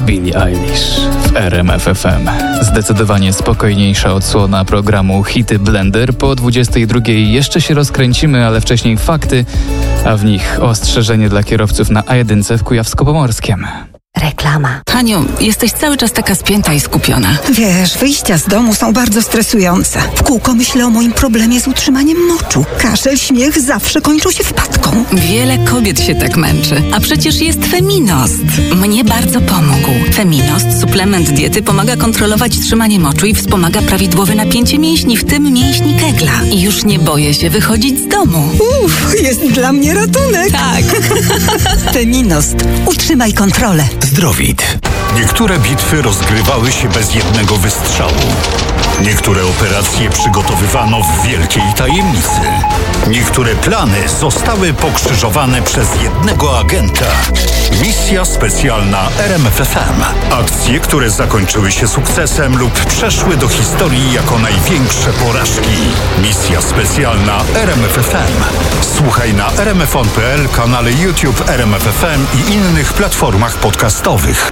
Billie Eilish w RMF FM. Zdecydowanie spokojniejsza odsłona programu Hity Blender. Po 22 jeszcze się rozkręcimy, ale wcześniej fakty, a w nich ostrzeżenie dla kierowców na A1 w Kujawsko-Pomorskiem. Reklama. Haniu, jesteś cały czas taka spięta i skupiona. Wiesz, wyjścia z domu są bardzo stresujące. W kółko myślę o moim problemie z utrzymaniem moczu. Kaszel, śmiech zawsze kończą się wpadką. Wiele kobiet się tak męczy. A przecież jest Feminost. Mnie bardzo pomógł. Feminost, suplement diety, pomaga kontrolować trzymanie moczu i wspomaga prawidłowe napięcie mięśni, w tym mięśni kegla. I już nie boję się wychodzić z domu. Jest dla mnie ratunek. Tak. Feminost. Utrzymaj kontrolę. Zdrowit. Niektóre bitwy rozgrywały się bez jednego wystrzału. Niektóre operacje przygotowywano w wielkiej tajemnicy. Niektóre plany zostały pokrzyżowane przez jednego agenta. Misja specjalna RMFFM. Akcje, które zakończyły się sukcesem lub przeszły do historii jako największe porażki. Misja specjalna RMFFM. Słuchaj na rmfon.pl, kanale YouTube RMFFM i innych platformach podcastowych.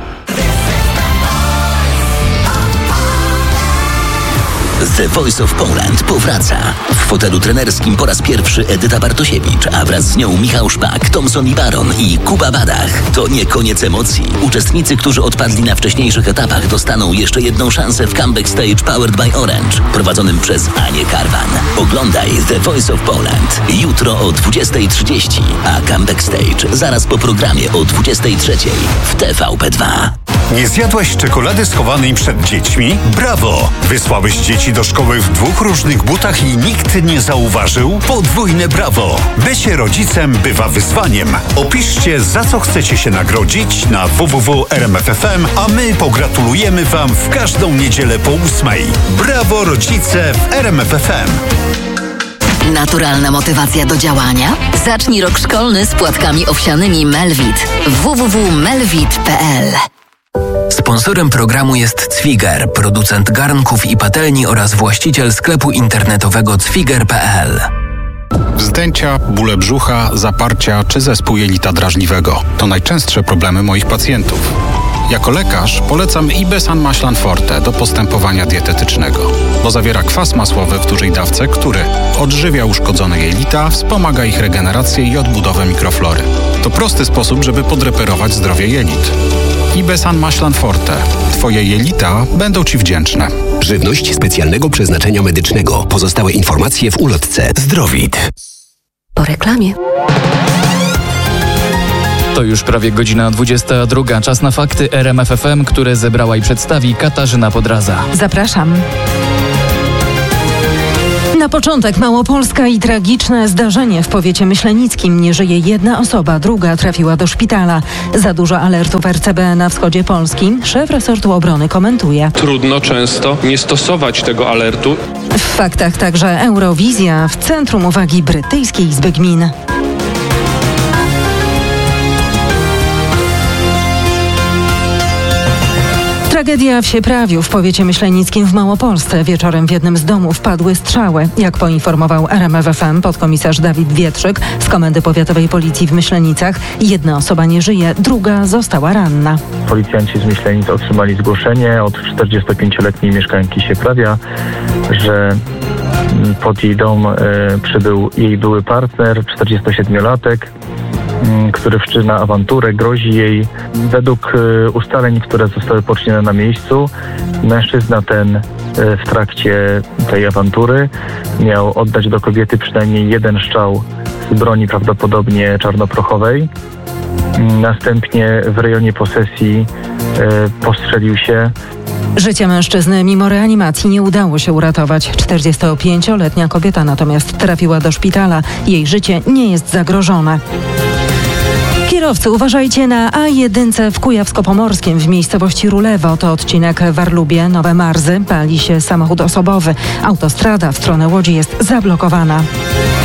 The Voice of Poland powraca. W fotelu trenerskim po raz pierwszy Edyta Bartosiewicz, a wraz z nią Michał Szpak, Thomson i Baron i Kuba Badach. To nie koniec emocji. Uczestnicy, którzy odpadli na wcześniejszych etapach, dostaną jeszcze jedną szansę w Comeback Stage Powered by Orange, prowadzonym przez Anię Karwan. Oglądaj The Voice of Poland jutro o 20:30, a Comeback Stage zaraz po programie o 23:00 w TVP2. Nie zjadłaś czekolady schowanej przed dziećmi? Brawo! Wysłałeś dzieci do szkoły w 2 różnych butach i nikt nie zauważył? Podwójne brawo! Bycie rodzicem bywa wyzwaniem. Opiszcie, za co chcecie się nagrodzić na www.rmf.fm, a my pogratulujemy Wam w każdą niedzielę po 8:00. Brawo rodzice w RMF.fm! Naturalna motywacja do działania? Zacznij rok szkolny z płatkami owsianymi Melvit. www.melvit.pl. Sponsorem programu jest Cwiger, producent garnków i patelni oraz właściciel sklepu internetowego cwiger.pl. Wzdęcia, bóle brzucha, zaparcia czy zespół jelita drażliwego to najczęstsze problemy moich pacjentów. Jako lekarz polecam Ibesan Maślan Forte do postępowania dietetycznego, bo zawiera kwas masłowy w dużej dawce, który odżywia uszkodzone jelita, wspomaga ich regenerację i odbudowę mikroflory. To prosty sposób, żeby podreperować zdrowie jelit. Ibesan Maślan Forte. Twoje jelita będą Ci wdzięczne. Żywność specjalnego przeznaczenia medycznego. Pozostałe informacje w ulotce. Zdrowit. Po reklamie. To już prawie godzina 22. Czas na fakty RMFFM, które zebrała i przedstawi Katarzyna Podraza. Zapraszam. Na początek Małopolska i tragiczne zdarzenie w powiecie myślenickim. Nie żyje jedna osoba, druga trafiła do szpitala. Za dużo alertów RCB na wschodzie Polski. Szef resortu obrony komentuje. Trudno często nie stosować tego alertu. W faktach także Eurowizja w centrum uwagi Brytyjskiej Izby Gmin. Tragedia w Sieprawiu w powiecie myślenickim w Małopolsce. Wieczorem w jednym z domów padły strzały. Jak poinformował RMFFM podkomisarz Dawid Wietrzyk z Komendy Powiatowej Policji w Myślenicach, jedna osoba nie żyje, druga została ranna. Policjanci z Myślenic otrzymali zgłoszenie od 45-letniej mieszkanki Sieprawia, że pod jej dom przybył jej były partner, 47-latek, który wszczyna awanturę, grozi jej. Według ustaleń, które zostały poczynione na miejscu, mężczyzna ten w trakcie tej awantury miał oddać do kobiety przynajmniej jeden strzał z broni, prawdopodobnie czarnoprochowej. Następnie w rejonie posesji postrzelił się. Życie mężczyzny mimo reanimacji nie udało się uratować. 45-letnia kobieta natomiast trafiła do szpitala. Jej życie nie jest zagrożone. Kierowcy, uważajcie na A1 w Kujawsko-Pomorskim w miejscowości Rulewo. To odcinek Warlubie, Nowe Marzy. Pali się samochód osobowy. Autostrada w stronę Łodzi jest zablokowana.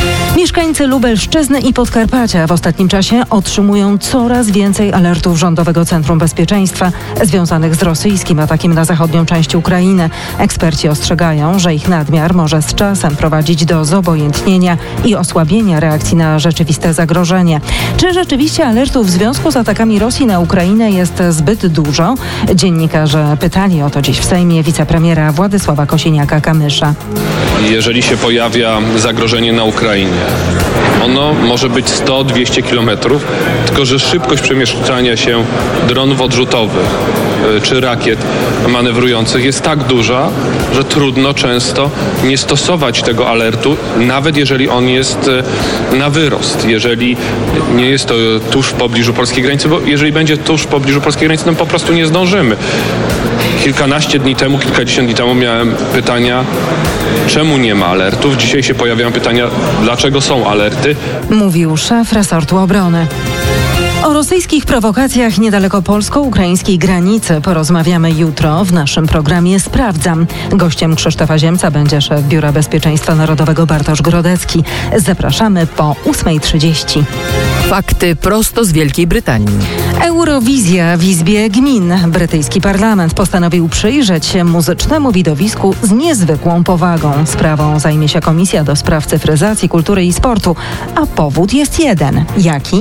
Mieszkańcy Lubelszczyzny i Podkarpacia w ostatnim czasie otrzymują coraz więcej alertów Rządowego Centrum Bezpieczeństwa związanych z rosyjskim atakiem na zachodnią część Ukrainy. Eksperci ostrzegają, że ich nadmiar może z czasem prowadzić do zobojętnienia i osłabienia reakcji na rzeczywiste zagrożenie. Czy rzeczywiście alertów w związku z atakami Rosji na Ukrainę jest zbyt dużo? Dziennikarze pytali o to dziś w Sejmie wicepremiera Władysława Kosiniaka-Kamysza. Jeżeli się pojawia zagrożenie na Ukrainie, ono może być 100-200 kilometrów, tylko że szybkość przemieszczania się dronów odrzutowych czy rakiet manewrujących jest tak duża, że trudno często nie stosować tego alertu, nawet jeżeli on jest na wyrost, jeżeli nie jest to tuż w pobliżu polskiej granicy, bo jeżeli będzie tuż w pobliżu polskiej granicy, to po prostu nie zdążymy. Kilkanaście dni temu, kilkadziesiąt dni temu miałem pytania, czemu nie ma alertów. Dzisiaj się pojawiają pytania, dlaczego są alerty. Mówił szef resortu obrony. O rosyjskich prowokacjach niedaleko polsko-ukraińskiej granicy porozmawiamy jutro w naszym programie Sprawdzam. Gościem Krzysztofa Ziemca będzie szef Biura Bezpieczeństwa Narodowego Bartosz Grodecki. Zapraszamy po 8:30. Fakty prosto z Wielkiej Brytanii. Eurowizja w Izbie Gmin. Brytyjski parlament postanowił przyjrzeć się muzycznemu widowisku z niezwykłą powagą. Sprawą zajmie się Komisja do Spraw Cyfryzacji, Kultury i Sportu. A powód jest jeden. Jaki?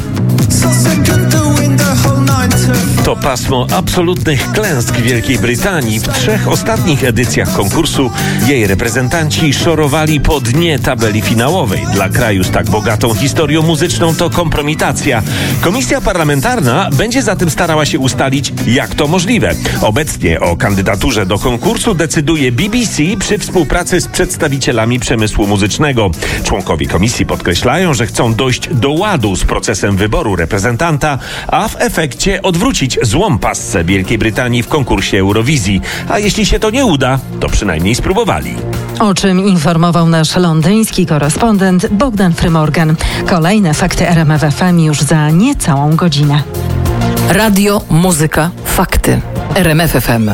To pasmo absolutnych klęsk Wielkiej Brytanii. W 3 ostatnich edycjach konkursu jej reprezentanci szorowali po dnie tabeli finałowej. Dla kraju z tak bogatą historią muzyczną to kompromitacja. Komisja parlamentarna będzie zatem starała się ustalić, jak to możliwe. Obecnie o kandydaturze do konkursu decyduje BBC przy współpracy z przedstawicielami przemysłu muzycznego. Członkowie komisji podkreślają, że chcą dojść do ładu z procesem wyboru reprezentanta, a w efekcie odwrócić złą passę Wielkiej Brytanii w konkursie Eurowizji. A jeśli się to nie uda, to przynajmniej spróbowali. O czym informował nasz londyński korespondent Bogdan Frymorgan. Kolejne fakty RMF FM już za niecałą godzinę. Radio, muzyka, fakty. RMF FM.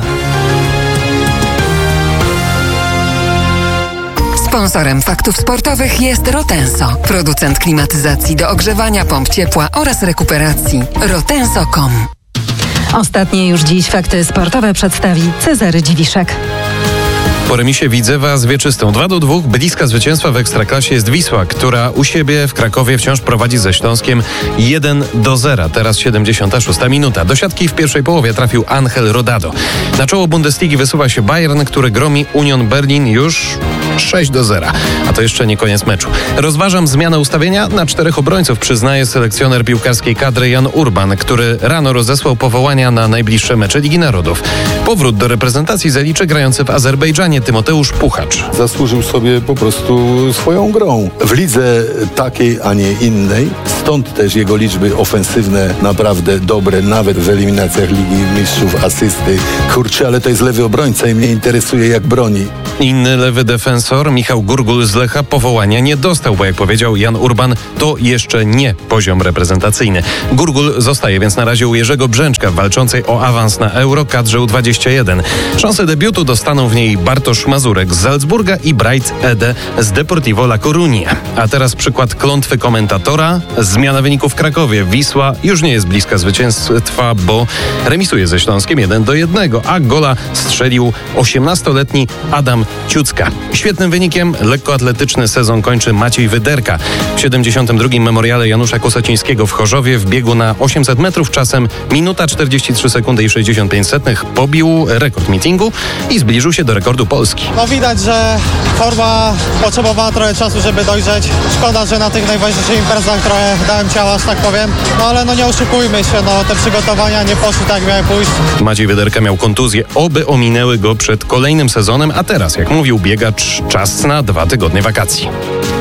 Sponsorem faktów sportowych jest Rotenso, producent klimatyzacji do ogrzewania, pomp ciepła oraz rekuperacji. Rotenso.com. Ostatnie już dziś fakty sportowe przedstawi Cezary Dziwiszek. Po remisie Widzewa z Wieczystą 2-2 bliska zwycięstwa w Ekstraklasie jest Wisła, która u siebie w Krakowie wciąż prowadzi ze Śląskiem 1-0. Teraz 76 minuta. Do siatki w pierwszej połowie trafił Angel Rodado. Na czoło Bundesligi wysuwa się Bayern, który gromi Union Berlin już 6-0. A to jeszcze nie koniec meczu. Rozważam zmianę ustawienia na 4 obrońców, przyznaje selekcjoner piłkarskiej kadry Jan Urban, który rano rozesłał powołania na najbliższe mecze Ligi Narodów. Powrót do reprezentacji zaliczy grający w Azerbejdżanie Tymoteusz Puchacz. Zasłużył sobie po prostu swoją grą. W lidze takiej, a nie innej. Stąd też jego liczby ofensywne naprawdę dobre, nawet w eliminacjach Ligi Mistrzów, asysty. Kurczę, ale to jest lewy obrońca i mnie interesuje, jak broni. Inny lewy defensor, Michał Gurgul z Lecha, powołania nie dostał, bo jak powiedział Jan Urban, to jeszcze nie poziom reprezentacyjny. Gurgul zostaje więc na razie u Jerzego Brzęczka, walczącej o awans na Euro kadrze U21. Szansę debiutu dostaną w niej Bartosz Mazurek z Salzburga i Bright Ede z Deportivo La Coruña. A teraz przykład klątwy komentatora. Zmiana wyników w Krakowie. Wisła już nie jest bliska zwycięstwa, bo remisuje ze Śląskiem 1-1, a gola strzelił 18-letni Adam Ciucka. Świetnym wynikiem lekkoatletyczny sezon kończy Maciej Wyderka. W 72. memoriale Janusza Kosecińskiego w Chorzowie w biegu na 800 metrów czasem minuta 43 sekundy i 65 setnych pobił rekord meetingu i zbliżył się do rekordu Polski. No widać, że forma potrzebowała trochę czasu, żeby dojrzeć. Szkoda, że na tych najważniejszych imprezach trochę dałem ciała, że tak powiem. No ale no nie oszukujmy się, no te przygotowania nie poszły tak, jak miały pójść. Maciej Wyderka miał kontuzję, oby ominęły go przed kolejnym sezonem, a teraz, jak mówił biegacz, czas na 2 tygodnie wakacji.